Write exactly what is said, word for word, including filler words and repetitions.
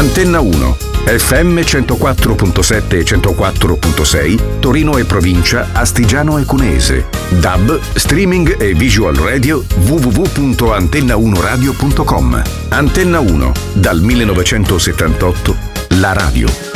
Antenna uno, F M centoquattro virgola sette e centoquattro virgola sei, Torino e provincia, Astigiano e Cuneese. D A B, streaming e visual radio w w w punto antenna uno radio punto com. Antenna uno, dal millenovecentosettantotto, la radio